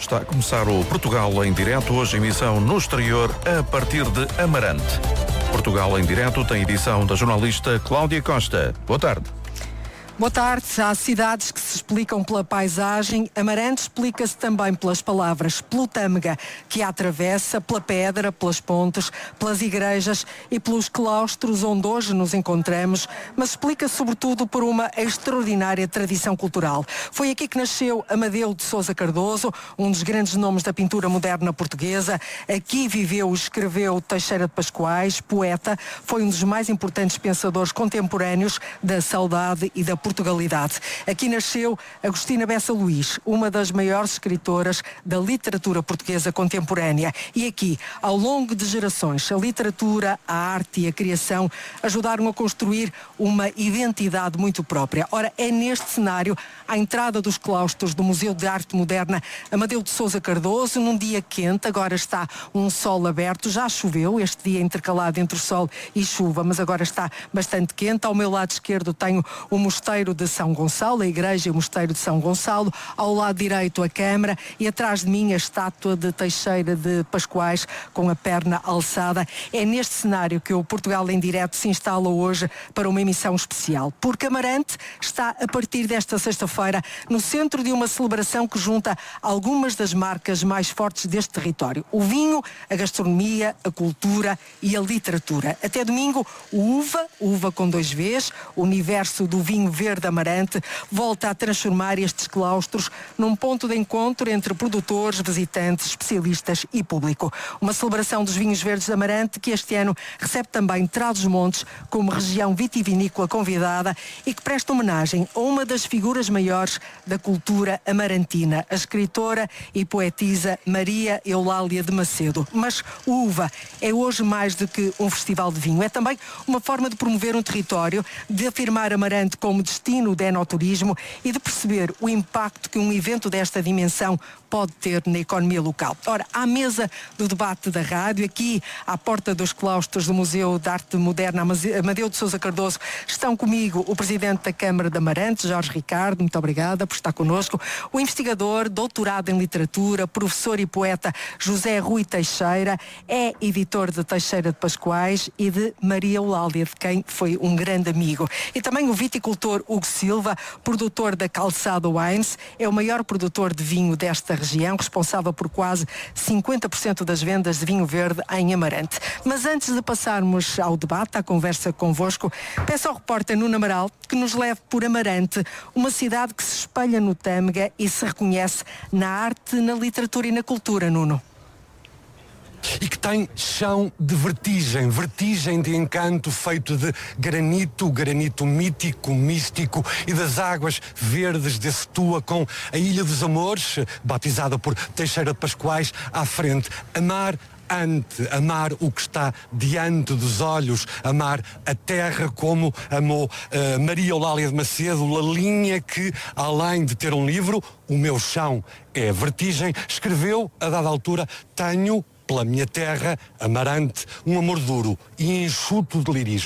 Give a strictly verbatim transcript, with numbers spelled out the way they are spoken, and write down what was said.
Está a começar o Portugal em Direto, hoje emissão no exterior a partir de Amarante. Portugal em Direto tem edição da jornalista Cláudia Costa. Boa tarde. Boa tarde. Há cidades que se explicam pela paisagem. Amarante explica-se também pelas palavras, pelo tâmega que a atravessa, pela pedra, pelas pontes, pelas igrejas e pelos claustros onde hoje nos encontramos, mas explica-se sobretudo por uma extraordinária tradição cultural. Foi aqui que nasceu Amadeu de Sousa Cardoso, um dos grandes nomes da pintura moderna portuguesa. Aqui viveu e escreveu Teixeira de Pascoais, poeta, foi um dos mais importantes pensadores contemporâneos da saudade e da Portugalidade. Aqui nasceu Agostina Bessa Luís, uma das maiores escritoras da literatura portuguesa contemporânea. E aqui, ao longo de gerações, a literatura, a arte e a criação ajudaram a construir uma identidade muito própria. Ora, é neste cenário, à entrada dos claustros do Museu de Arte Moderna Amadeu de Sousa Cardoso, num dia quente, agora está um sol aberto, já choveu, este dia intercalado entre o sol e chuva, mas agora está bastante quente. Ao meu lado esquerdo tenho o mosteiro de São Gonçalo, a igreja e o mosteiro de São Gonçalo, ao lado direito a Câmara e atrás de mim a estátua de Teixeira de Pascoais com a perna alçada. É neste cenário que o Portugal em Direto se instala hoje para uma emissão especial, porque Amarante está a partir desta sexta-feira no centro de uma celebração que junta algumas das marcas mais fortes deste território: o vinho, a gastronomia, a cultura e a literatura. Até domingo, o UVA, UVA com dois Vs, o universo do vinho verde Amarante, volta a transformar estes claustros num ponto de encontro entre produtores, visitantes, especialistas e público. Uma celebração dos vinhos verdes de Amarante que este ano recebe também Trás-os-Montes como região vitivinícola convidada e que presta homenagem a uma das figuras maiores da cultura amarantina, a escritora e poetisa Maria Eulália de Macedo. Mas o UVA é hoje mais do que um festival de vinho, é também uma forma de promover um território, de afirmar Amarante como destino de enoturismo e de perceber o impacto que um evento desta dimensão pode ter na economia local. Ora, à mesa do debate da rádio, aqui à porta dos claustros do Museu de Arte Moderna Amadeu de Sousa Cardoso, estão comigo o Presidente da Câmara de Amarante, Jorge Ricardo, muito obrigada por estar connosco, o investigador, doutorado em literatura, professor e poeta José Rui Teixeira, é editor de Teixeira de Pascoais e de Maria Eulália, de quem foi um grande amigo. E também o viticultor Hugo Silva, produtor da Calçada Wines, é o maior produtor de vinho desta região, responsável por quase cinquenta por cento das vendas de vinho verde em Amarante. Mas antes de passarmos ao debate, à conversa convosco, peço ao repórter Nuno Amaral que nos leve por Amarante, uma cidade que se espelha no tâmega e se reconhece na arte, na literatura e na cultura, Nuno. E que tem chão de vertigem, vertigem de encanto feito de granito, granito mítico, místico e das águas verdes de Setua, com a Ilha dos Amores, batizada por Teixeira de Pascoais, à frente. Amar ante, amar o que está diante dos olhos, amar a terra como amou uh, Maria Eulália de Macedo, a linha que, além de ter um livro, O Meu Chão é Vertigem, escreveu, a dada altura, tenho pela minha terra, Amarante, um amor duro e enxuto de lirismo.